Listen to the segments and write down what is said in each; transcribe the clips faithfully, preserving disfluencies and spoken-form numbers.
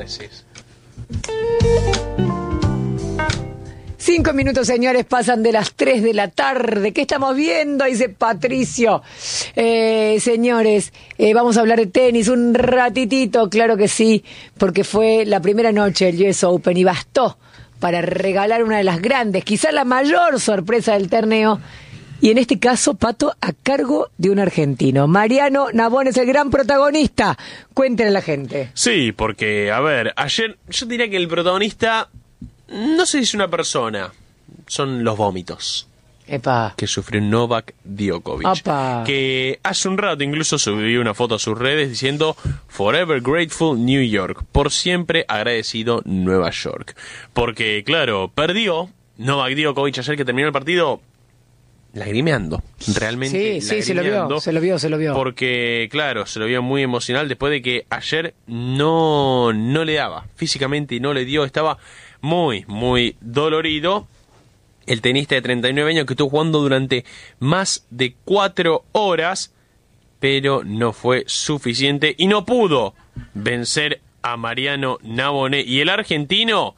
decís. Cinco minutos, señores, pasan de las tres de la tarde. ¿Qué estamos viendo? Dice Patricio. Eh, señores, eh, vamos a hablar de tenis un ratitito, claro que sí, porque fue la primera noche del U S Open y bastó para regalar una de las grandes, quizá la mayor sorpresa del torneo. Y en este caso, Pato, a cargo de un argentino. Mariano Navone es el gran protagonista. Cuéntenle a la gente. Sí, porque, a ver, ayer yo diría que el protagonista... No sé si es una persona, son los vómitos. Epa. Que sufrió Novak Djokovic. Opa. Que hace un rato incluso subió una foto a sus redes diciendo Forever Grateful New York, por siempre agradecido Nueva York. Porque, claro, perdió Novak Djokovic ayer que terminó el partido lagrimeando. Realmente sí, sí, se lo vio, se lo vio, se lo vio. Porque, claro, se lo vio muy emocional después de que ayer no, no le daba, físicamente no le dio, estaba... muy, muy dolorido. El tenista de treinta y nueve años que estuvo jugando durante más de cuatro horas, pero no fue suficiente y no pudo vencer a Mariano Navone. Y el argentino,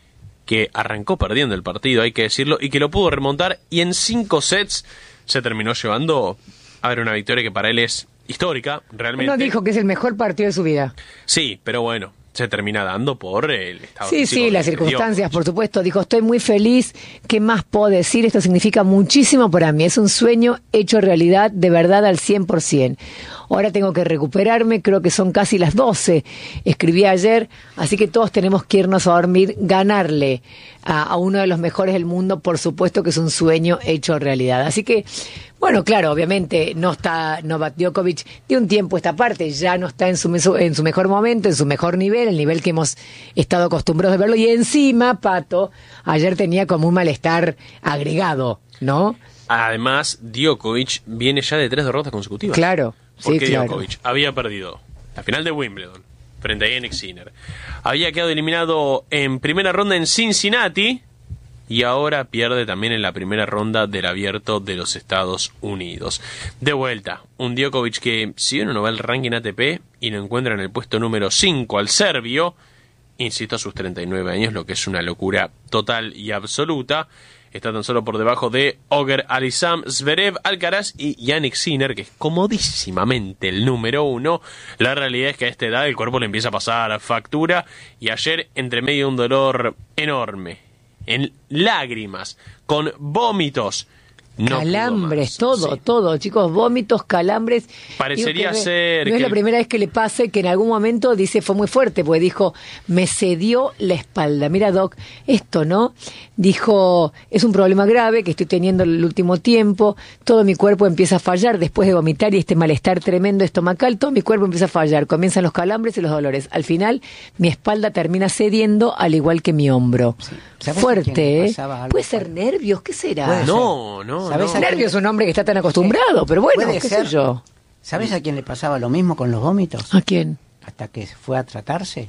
que arrancó perdiendo el partido, hay que decirlo, y que lo pudo remontar, y en cinco sets se terminó llevando a ver una victoria que para él es histórica, realmente. No dijo que es el mejor partido de su vida. Sí, pero bueno, se termina dando por el estado Sí, físico sí, las circunstancias, por supuesto. Dijo, estoy muy feliz. ¿Qué más puedo decir? Esto significa muchísimo para mí. Es un sueño hecho realidad, de verdad, al cien por ciento. Ahora tengo que recuperarme, creo que son casi las doce. Escribí ayer, así que todos tenemos que irnos a dormir, ganarle a, a uno de los mejores del mundo, por supuesto que es un sueño hecho realidad. Así que, bueno, claro, obviamente no está Novak Djokovic de un tiempo a esta parte, ya no está en su, meso, en su mejor momento, en su mejor nivel, el nivel que hemos estado acostumbrados a verlo, y encima, Pato, ayer tenía como un malestar agregado, ¿no? Además, Djokovic viene ya de tres derrotas consecutivas. Claro. Porque sí, claro. Djokovic había perdido la final de Wimbledon frente a Jannik Sinner. Había quedado eliminado en primera ronda en Cincinnati y ahora pierde también en la primera ronda del Abierto de los Estados Unidos. De vuelta, un Djokovic que, si uno no va al ranking A T P y lo encuentra en el puesto número cinco al serbio, insisto, a sus treinta y nueve años, lo que es una locura total y absoluta. Está tan solo por debajo de Auger Aliassime, Zverev, Alcaraz y Jannik Sinner, que es comodísimamente el número uno. La realidad es que a esta edad el cuerpo le empieza a pasar factura, y ayer, entre medio de un dolor enorme, en lágrimas, con vómitos, no calambres, todo, sí. todo, chicos, vómitos, calambres. Parecería Digo, ser no que es la el... primera vez que le pase, que en algún momento dice fue muy fuerte, porque dijo, me cedió la espalda. Mira, Doc, esto, ¿no? Dijo, es un problema grave que estoy teniendo el último tiempo, todo mi cuerpo empieza a fallar después de vomitar y este malestar tremendo estomacal, todo mi cuerpo empieza a fallar, comienzan los calambres y los dolores. Al final, mi espalda termina cediendo, al igual que mi hombro. Sí. Fuerte, ¿eh? Puede ser nervios, ¿qué será? No, no, ¿Sabes? no. Nervios es un hombre que está tan acostumbrado, pero bueno, puede qué ser. sé yo. ¿Sabes a quién le pasaba lo mismo con los vómitos? ¿A quién? Hasta que fue a tratarse.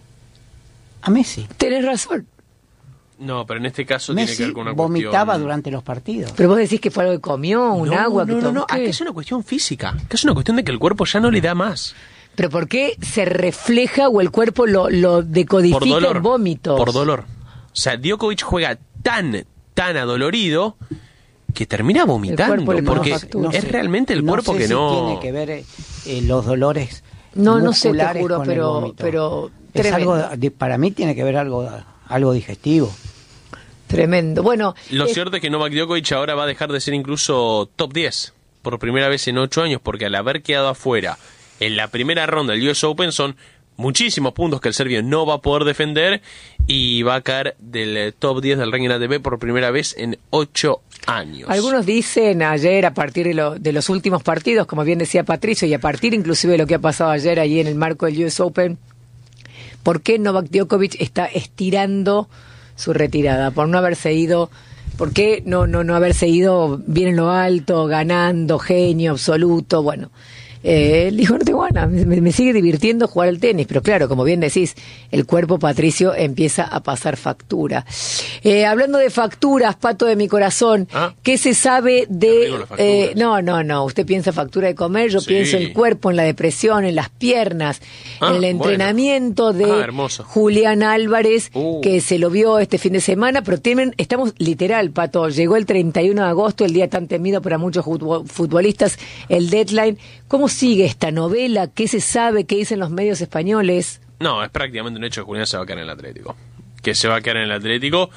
A Messi. Tenés razón. No, pero en este caso tiene Messi que ver con una vomitaba cuestión... durante los partidos. Pero vos decís que fue algo que comió, un no, agua no, que no, tomó. no, ¿Qué? acá es una cuestión física, acá es una cuestión de que el cuerpo ya no le da más. ¿Pero por qué se refleja o el cuerpo lo, lo decodifica Por dolor, en vómitos? por dolor. O sea, Djokovic juega tan, tan adolorido que termina vomitando, cuerpo le pasa porque factura. No es sé, realmente el no cuerpo sé que si no... tiene que ver eh, los dolores No, no sé, te musculares juro, con el pero, vómito. pero es tremendo, algo de- para mí tiene que ver algo algo digestivo. tremendo. Bueno, Lo eh, cierto es que Novak Djokovic ahora va a dejar de ser incluso top diez por primera vez en ocho años, porque al haber quedado afuera en la primera ronda del U S Open son muchísimos puntos que el serbio no va a poder defender y va a caer del top diez del ranking A T P por primera vez en ocho años. algunos dicen ayer, a partir de, lo, de los últimos partidos, como bien decía Patricio, y a partir inclusive de lo que ha pasado ayer allí en el marco del U S Open, ¿por qué Novak Djokovic está estirando su retirada? Por no haberse ido, ¿por qué no, no, no haberse ido bien en lo alto, ganando, genio absoluto? Bueno, Eh, él dijo, no tengo ganas, me, me sigue divirtiendo jugar al tenis, pero claro, como bien decís, el cuerpo Patricio empieza a pasar factura. Eh, hablando de facturas, Pato de mi corazón, ¿Ah? ¿qué se sabe Te de... digo las facturas. Eh, no, no, no, usted piensa factura de comer, yo Sí. pienso en el cuerpo, en la depresión, en las piernas, Ah, en el entrenamiento bueno. de Ah, hermoso. Julián Álvarez, Uh. que se lo vio este fin de semana, pero tienen, estamos literal, Pato, llegó el treinta y uno de agosto, el día tan temido para muchos futbol- futbolistas, el deadline. ¿Cómo sigue esta novela? ¿Qué se sabe? ¿Qué dicen los medios españoles? No, es prácticamente un hecho que Julián se va a quedar en el Atlético. Que se va a quedar en el Atlético.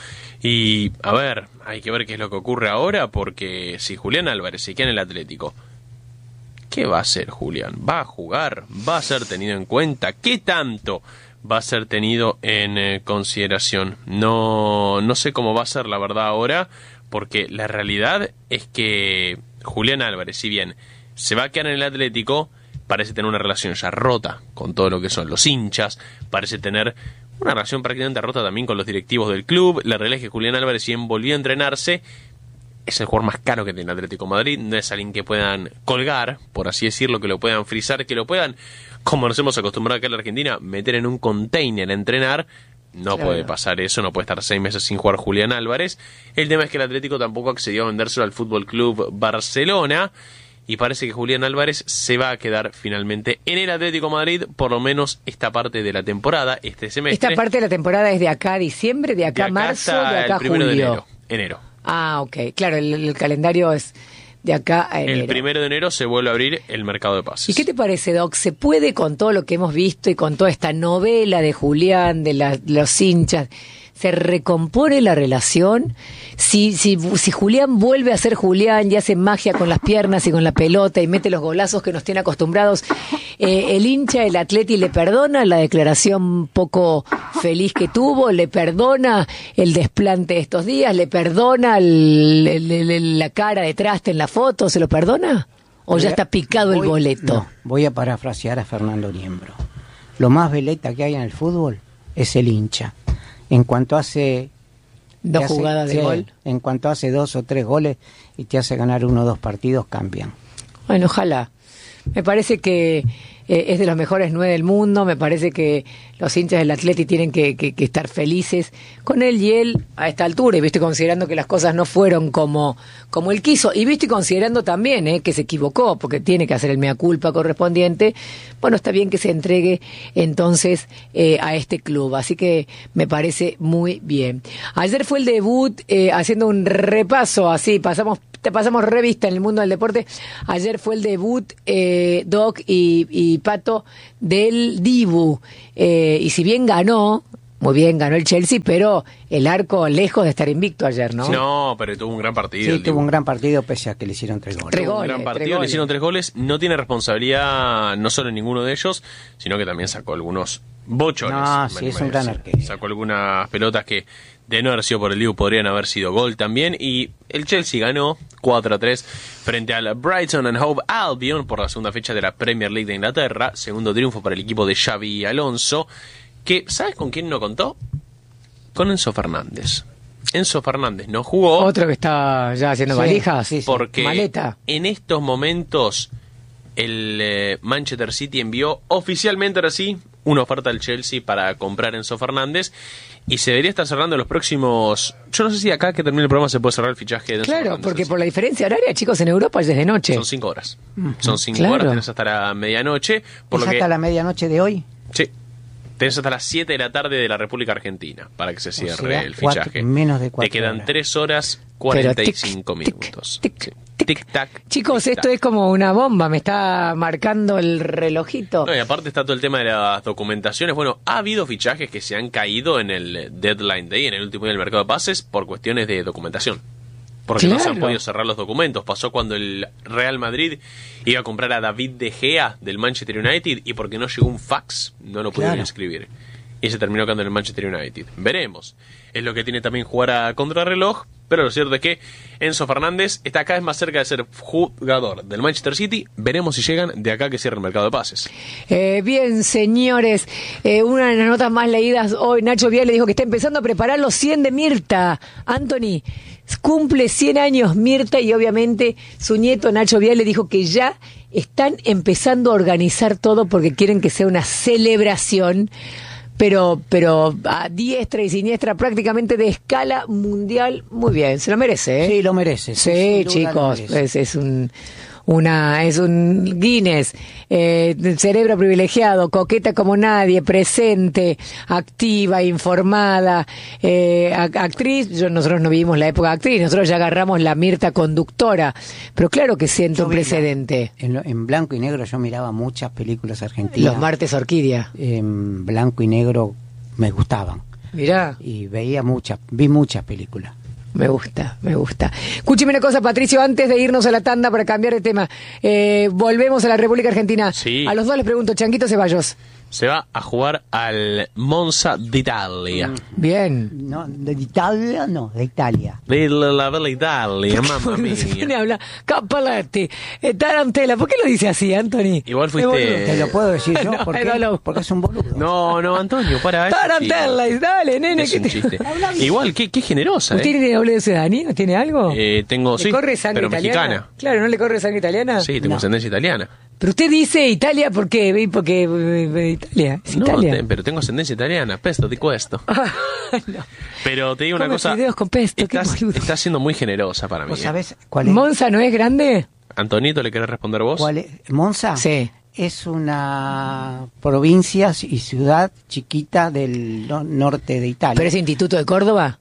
Y, a ver, hay que ver qué es lo que ocurre ahora, porque si Julián Álvarez se queda en el Atlético, ¿qué va a hacer Julián? ¿Va a jugar? ¿Va a ser tenido en cuenta? ¿Qué tanto va a ser tenido en eh, consideración? No, no sé cómo va a ser la verdad ahora, porque la realidad es que Julián Álvarez, si bien se va a quedar en el Atlético, parece tener una relación ya rota con todo lo que son los hinchas, parece tener una relación prácticamente rota también con los directivos del club. La realidad es que Julián Álvarez, si bien volvió a entrenarse, es el jugador más caro que tiene el Atlético de Madrid, no es alguien que puedan colgar, por así decirlo, que lo puedan frizar, que lo puedan, como nos hemos acostumbrado acá en la Argentina, meter en un container a entrenar. No Claro. puede pasar eso, no puede estar seis meses sin jugar Julián Álvarez. El tema es que el Atlético tampoco accedió a vendérselo al Fútbol Club Barcelona, y parece que Julián Álvarez se va a quedar finalmente en el Atlético de Madrid, por lo menos esta parte de la temporada, este semestre. Esta parte de la temporada es de acá a diciembre, de acá a de acá marzo, hasta de acá a el primero de julio. enero. enero. Ah, ok. Claro, el, el calendario es de acá a enero. El primero de enero se vuelve a abrir el mercado de pases. ¿Y qué te parece, Doc? ¿Se puede, con todo lo que hemos visto y con toda esta novela de Julián, de la- los hinchas, se recompone la relación? Si, si, si Julián vuelve a ser Julián y hace magia con las piernas y con la pelota y mete los golazos que nos tiene acostumbrados, eh, el hincha, el Atleti, le perdona la declaración poco feliz que tuvo, le perdona el desplante de estos días, le perdona el- el- el- la cara de traste en la foto, ¿se lo perdona? ¿O Voy ya a- está picado el voy- boleto? no, voy a parafrasear a Fernando Niembro. Lo más veleta que hay en el fútbol es el hincha. En cuanto hace... Dos te hace- jugadas de sí, gol. En cuanto hace dos o tres goles y te hace ganar uno o dos partidos, cambian. Bueno, ojalá. Me parece que eh, es de los mejores nueve del mundo. Me parece que los hinchas del Atleti tienen que, que- que estar felices con él y él a esta altura. Y viste, considerando que las cosas no fueron como, como él quiso. Y viste, considerando también eh, que se equivocó, porque tiene que hacer el mea culpa correspondiente. Bueno, está bien que se entregue entonces eh, a este club. Así que me parece muy bien. Ayer fue el debut, eh, haciendo un repaso así, pasamos te pasamos revista en el mundo del deporte. Ayer fue el debut, eh, Doc y, y Pato, del Dibu. Eh, y si bien ganó, muy bien, ganó el Chelsea, pero el arco lejos de estar invicto ayer, ¿no? No, pero tuvo un gran partido. Sí, el tuvo Dibu. un gran partido pese a que le hicieron tres goles. Tres Tuvo un goles, gran tres partido, le goles. hicieron tres goles. No tiene responsabilidad no solo en ninguno de ellos, sino que también sacó algunos bochones. No, me sí, animo es a un gran decir. arquero. Sacó algunas pelotas que, de no haber sido por el Dibu, podrían haber sido gol también. Y el Chelsea ganó cuatro a tres frente al Brighton and Hove Albion por la segunda fecha de la Premier League de Inglaterra. Segundo triunfo para el equipo de Xavi Alonso, que, ¿sabes con quién no contó? Con Enzo Fernández. Enzo Fernández no jugó. Otro que está ya haciendo Sí, valijas. sí, sí. Porque Maleta. en estos momentos el eh, Manchester City envió oficialmente, ahora sí, una oferta al Chelsea para comprar a Enzo Fernández, y se debería estar cerrando en los próximos... Yo no sé si acá que termine el programa se puede cerrar el fichaje de Enzo Claro, Fernández. porque Sí. por la diferencia horaria, chicos, en Europa es desde noche. Son cinco horas. Son cinco claro. horas, tenés hasta la medianoche. Por ¿Es lo que... hasta la medianoche de hoy? Sí. Tenés hasta las siete de la tarde de la República Argentina para que se cierre sea, el cuatro- fichaje. menos de cuatro Te quedan horas. tres horas cuarenta y Pero tic, cinco tic, minutos. tic, Sí. tic, Tic-tac. Chicos, tic-tac. esto es como una bomba, me está marcando el relojito. No, y aparte está todo el tema de las documentaciones. Bueno, ha habido fichajes que se han caído en el deadline day, en el último día del mercado de pases, por cuestiones de documentación. Porque no se han Claro. podido cerrar los documentos. Pasó cuando el Real Madrid iba a comprar a David De Gea del Manchester United y porque no llegó un fax, no lo pudieron Claro. inscribir. Y se terminó quedando en el Manchester United. Veremos. Es lo que tiene también jugar a contrarreloj, pero lo cierto es que Enzo Fernández está cada vez más cerca de ser jugador del Manchester City. Veremos si llegan de acá que cierre el mercado de pases. Eh, bien, señores, eh, una de las notas más leídas hoy, Nacho Viale dijo que está empezando a preparar los cien de Mirta. Anthony, cumple cien años Mirta y obviamente su nieto Nacho Viale dijo que ya están empezando a organizar todo porque quieren que sea una celebración, pero pero a diestra y siniestra, prácticamente de escala mundial. Muy bien, se lo merece, ¿eh? Sí, lo merece. Sí, chicos, es, es un una es un Guinness, eh, cerebro privilegiado, coqueta como nadie, presente, activa, informada, eh, actriz. Yo, nosotros no vivimos la época de actriz, nosotros ya agarramos la Mirta conductora, pero claro que siento un precedente. En, lo- en blanco y negro yo miraba muchas películas argentinas. Los martes Orquídea. En blanco y negro me gustaban. Mirá. Y veía muchas, vi muchas películas. Me gusta, me gusta. Escúcheme una cosa, Patricio, antes de irnos a la tanda para cambiar de tema, eh, volvemos a la República Argentina. Sí. A los dos les pregunto, Changuito Ceballos. Se va a jugar al Monza d'Italia. Bien. No, de Italia, no, de Italia. De la bella Italia, mamma ¿Quién mía. habla? Capaletti, eh, Tarantela. ¿Por qué lo dice así, Anthony? Igual fuiste- Es boludo. Te lo puedo decir yo, No, ¿por es qué? dolor. Porque es un boludo. No, no, Antonio, para. es un Tarantella, chiste. dale, nene. Es ¿qué un te- chiste. Igual, qué, qué generosa, ¿Usted ¿eh? tiene doble de ciudadanía? ¿Tiene algo? Eh, tengo, ¿Le sí, corre sangre pero italiana? mexicana. Claro, ¿no le corre sangre italiana? Sí, tengo No. ascendencia italiana. Pero usted dice Italia porque, ¿ve? porque eh, eh, Italia, es No, Italia. te- pero tengo ascendencia italiana, pesto di questo. No. Pero te digo una Come cosa, fideos con pesto, qué estás, boludo. estás siendo muy generosa para mí. ¿Vos ¿eh? sabés cuál es? ¿Monza no es grande? Antonito, ¿le querés responder vos? ¿Cuál es? ¿Monza? Sí. Es una provincia y ciudad chiquita del no- norte de Italia. ¿Pero es Instituto de Córdoba?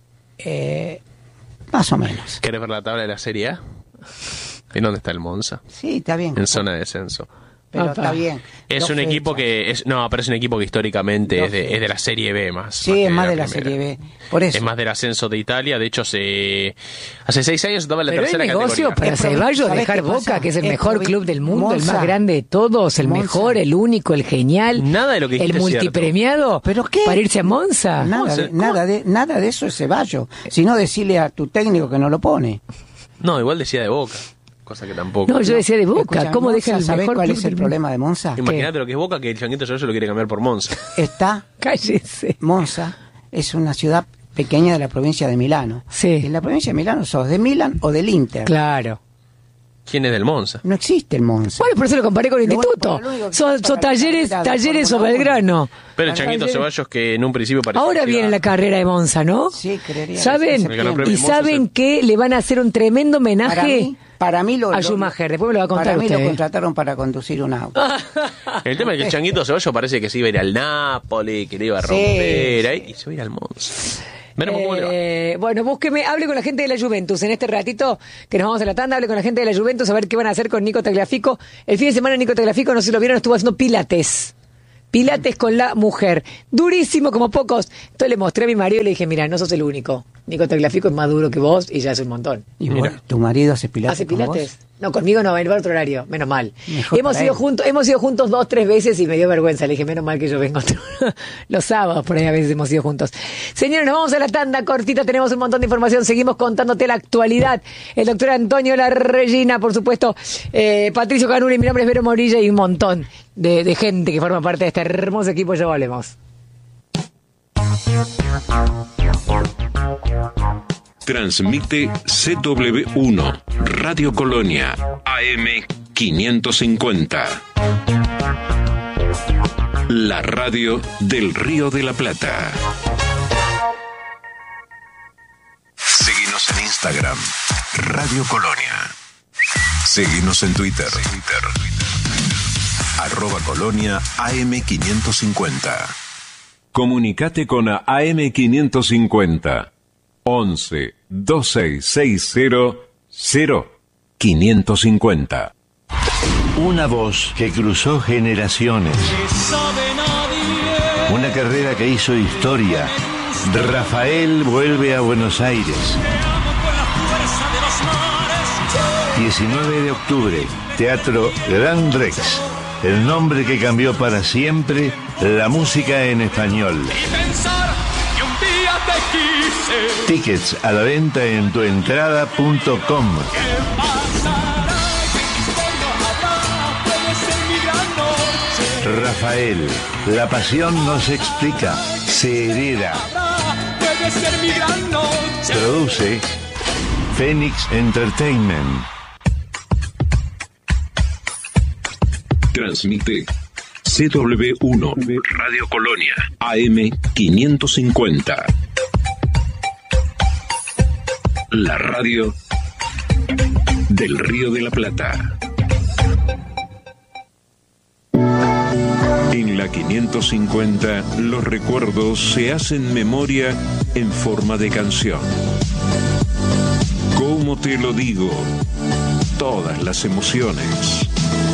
Eh, más o menos. ¿Querés ver la tabla de la Serie A? ¿En dónde está el Monza? Sí, está bien. En zona de descenso. Pero Apa. está bien. Es Dos un equipo fechas. que es no, pero es un equipo que históricamente Dos es de, fechas. es de la Serie B más. Sí, es más de la primera. Serie B. Por eso. Es más del ascenso de Italia. De hecho, se, hace seis años estaba en la Pero hay tercera negocio categoría. para Es provi- Ceballos ¿sabés dejar qué pasa? Boca, que es el Es mejor provi- club del mundo, el Monza. más grande de todos, el Monza. mejor, el único, el genial, Nada de lo que el dijiste es cierto. multipremiado. ¿Pero qué? Para irse a Monza. Nada, ¿Cómo se- de, nada, de, nada de eso es Ceballos. Si no, decirle a tu técnico que no lo pone. No, igual decía de Boca. Cosa que tampoco. No, yo decía de Boca. Escucha, ¿Cómo Monza, deja el ¿sabés mejor cuál club es el del problema de Monza? Imagínate lo que es Boca, que el Changuito Ceballos lo quiere cambiar por Monza. Está, Cállese. Monza es una ciudad pequeña de la provincia de Milano. Sí. En la provincia de Milano sos de Milan o del Inter. Claro. ¿Quién es del Monza? No existe el Monza. Bueno, por eso lo comparé con el Lo bueno, instituto. por lo único que Son, pasa son para la talleres, carrera de talleres o Fórmula uno. Belgrano. Pero el Changuito Talleres- Ceballos que en un principio parecía Ahora que viene iba- la carrera de Monza, ¿no? Sí, creería que ¿Saben? sí, El Gran Premio Y de Monza saben se- que le van a hacer un tremendo Para homenaje mí, para mí lo, a lo- Schumacher. Después me lo va a contar Para mí usted. lo ¿eh? contrataron para conducir un auto. El tema es que el Changuito Ceballos parece que se iba a ir al Napoli, que le iba a Sí, romper sí. ahí, y se va a ir al Monza. Veremos cómo le va. Eh, bueno, búsqueme, hable con la gente de la Juventus en este ratito que nos vamos a la tanda, hable con la gente de la Juventus a ver qué van a hacer con Nico Tagliafico. El fin de semana Nico Tagliafico, no sé si lo vieron, estuvo haciendo pilates. Pilates con la mujer. Durísimo como pocos. Entonces le mostré a mi marido y le dije, mira, no sos el único. Nico Tagliafico es más duro que vos y ya es un montón. Y Mira. vos, tu marido hace pilates. ¿Hace con pilates? vos? No, conmigo no, va a ir para otro horario, menos mal. Mejor Hemos para ido él. juntos, hemos ido juntos dos, tres veces y me dio vergüenza. Le dije, menos mal que yo vengo otro- los sábados, por ahí a veces hemos ido juntos. Señores, nos vamos a la tanda cortita, tenemos un montón de información, seguimos contándote la actualidad. El doctor Antonio La Regina, por supuesto, eh, Patricio Canuli, mi nombre es Vero Morilla y un montón de, de gente que forma parte de este hermoso equipo. Ya volvemos. Transmite C W uno, Radio Colonia, A M quinientos cincuenta. La radio del Río de la Plata. Seguinos en Instagram, Radio Colonia. Seguinos en Twitter, arroba Colonia A M quinientos cincuenta. Comunicate con A M quinientos cincuenta. once, dos seis seis cero, cero, quinientos cincuenta. Una voz que cruzó generaciones. Una carrera que hizo historia. Rafael vuelve a Buenos Aires. diecinueve de octubre, Teatro Gran Rex. El nombre que cambió para siempre la música en español. Tickets a la venta en tuentrada punto com. Rafael, la pasión no se explica, se hereda. Produce Phoenix Entertainment. Transmite C W uno Radio Colonia A M quinientos cincuenta. La radio del Río de la Plata. En la quinientos cincuenta, los recuerdos se hacen memoria en forma de canción. ¿Cómo te lo digo? Todas las emociones.